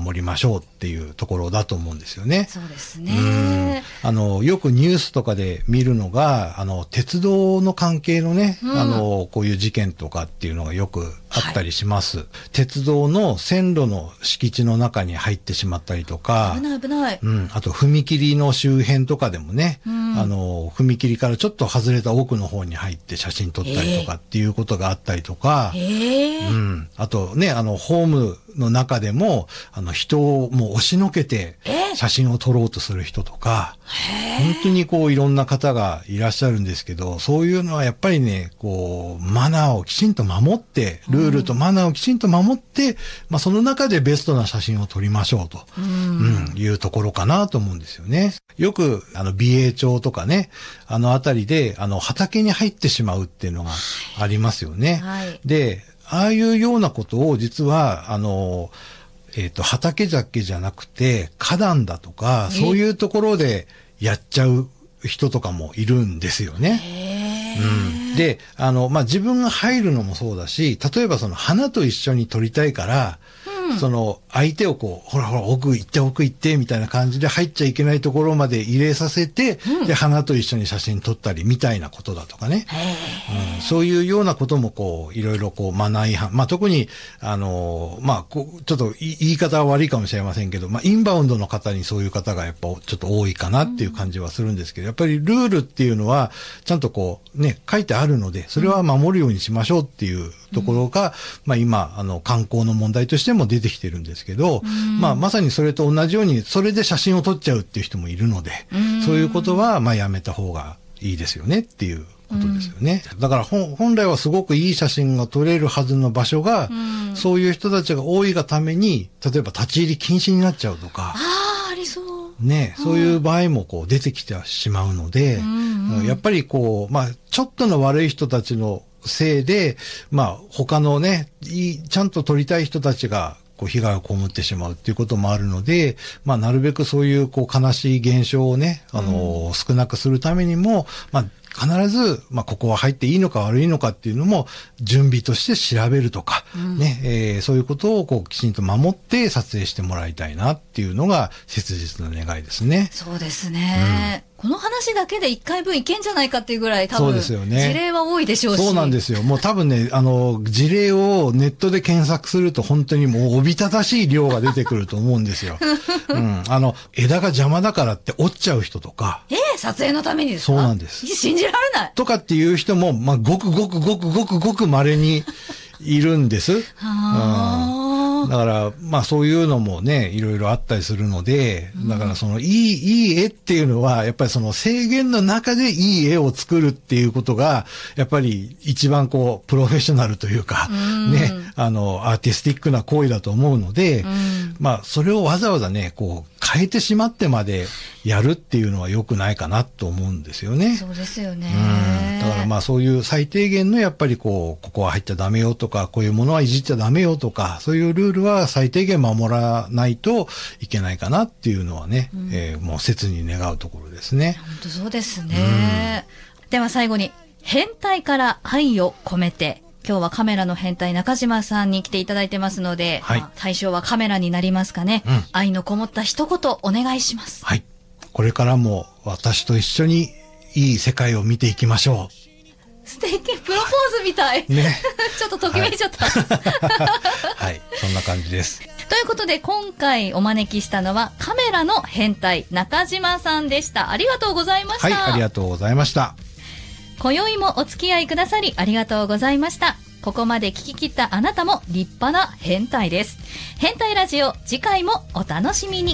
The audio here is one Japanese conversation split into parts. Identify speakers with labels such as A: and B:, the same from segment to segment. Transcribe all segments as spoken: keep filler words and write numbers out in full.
A: 守りましょうっていうところだと思うんですよね。
B: そうですね。
A: あの、よくニュースとかで見るのが、あの、鉄道の関係のね、うん、あの、こういう事件とかっていうのがよくあったりします。はい、鉄道の線路の敷地の中に入ってしまったりとか、
B: 危ない危ない。
A: うん、あと踏切の周辺とかでもね、うん、あの、踏切からちょっと外れた奥の方に入って写真撮ったりとかっていうことがあったりとか、
B: えー、
A: うん、あとね、あの、ホームの中でも、あの、人をもう押しのけて写真を撮ろうとする人とか、本当にこういろんな方がいらっしゃるんですけど、そういうのはやっぱりね、こう、マナーをきちんと守って、ルールとマナーをきちんと守って、うん、まあその中でベストな写真を撮りましょうと、うん、うん、いうところかなと思うんですよね。よく、あの、美瑛町とかね、あのあたりで、あの、畑に入ってしまうっていうのがありますよね。
B: はい、
A: で、ああいうようなことを実は、あの、えっと、畑だけじゃなくて、花壇だとか、そういうところでやっちゃう人とかもいるんですよね。うん、で、あの、まあ、自分が入るのもそうだし、例えばその花と一緒に撮りたいから、うん、その相手をこう、ほらほら奥行って奥行ってみたいな感じで入っちゃいけないところまで入れさせて、うん、で、花と一緒に写真撮ったりみたいなことだとかね。うん、そういうようなこともこう、いろいろこう、マナー違反。まあ、特に、あの、まあ、こう、ちょっと言い方は悪いかもしれませんけど、まあ、インバウンドの方にそういう方がやっぱちょっと多いかなっていう感じはするんですけど、やっぱりルールっていうのは、ちゃんとこう、ね、書いてあるので、それは守るようにしましょうっていうところが、うん、まあ今、あの、観光の問題としても出てきてるんですけど、うん、まあまさにそれと同じように、それで写真を撮っちゃうっていう人もいるので、うん、そういうことは、まあやめた方がいいですよねっていうことですよね。うん、だから本来はすごくいい写真が撮れるはずの場所が、うん、そういう人たちが多いがために、例えば立ち入り禁止になっちゃうとか、
B: ああ、ありそう。
A: ね、そういう場合もこう出てきてしまうので、うんうん、やっぱりこう、まあ、ちょっとの悪い人たちのせいで、まあ、他のね、いい、ちゃんと撮りたい人たちが、こう、被害を被ってしまうっていうこともあるので、まあ、なるべくそういう、こう、悲しい現象をね、あの、うん、少なくするためにも、まあ、必ず、まあ、ここは入っていいのか悪いのかっていうのも、準備として調べるとか、うん、ね、えー、そういうことを、こう、きちんと守って撮影してもらいたいなっていうのが、切実な願いですね。
B: そうですね。うん、この話だけで一回分いけんじゃないかっていうぐらい、多分、
A: そうですよね。
B: 事例は多いでしょうし。
A: そうなんですよ。もう多分ね、あの、事例をネットで検索すると、本当にもう、おびただしい量が出てくると思うんですよ。うん。あの、枝が邪魔だからって折っちゃう人とか。
B: えー、撮影のためにですか？
A: そうなんです。
B: 信じられない。
A: とかっていう人も、まあ、ごくごくごくごくごく稀にいるんです。
B: はー。
A: だから、まあそういうのもね、いろいろあったりするので、だからそのいい、いい絵っていうのは、やっぱりその制限の中でいい絵を作るっていうことが、やっぱり一番こう、プロフェッショナルというか、ね、あの、アーティスティックな行為だと思うので、まあそれをわざわざね、こう、変えてしまってまでやるっていうのは良くないかなと思うんですよね。
B: そうですよね。
A: うん。だからまあそういう最低限のやっぱりこう、ここは入っちゃダメよとか、こういうものはいじっちゃダメよとか、そういうルールは最低限守らないといけないかなっていうのはね、うん、えー、もう切に願うところですね。
B: 本当そうですね。うん、では最後に、変態から愛を込めて、今日はカメラの変態中島さんに来ていただいてますので、はい、まあ、対象はカメラになりますかね、うん、愛のこもった一言お願いします。
A: はい。これからも私と一緒にいい世界を見ていきましょう。
B: 素敵、プロポーズみたい。
A: ね。
B: ちょっとときめいちゃった。
A: はい、はい、そんな感じです。
B: ということで今回お招きしたのはカメラの変態中島さんでした。ありがとうございました。
A: はい、ありがとうございました。
B: 今宵もお付き合いくださりありがとうございました。ここまで聞き切ったあなたも立派な変態です。変態ラジオ、次回もお楽しみに。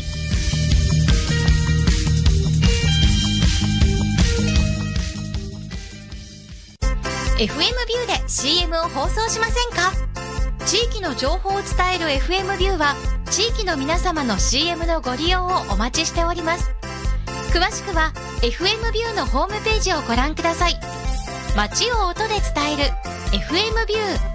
C: エフエム ビューで シーエム を放送しませんか？地域の情報を伝える エフエム ビューは地域の皆様の シーエム のご利用をお待ちしております。詳しくは エフエム ビューのホームページをご覧ください。街を音で伝える エフエム ビュー。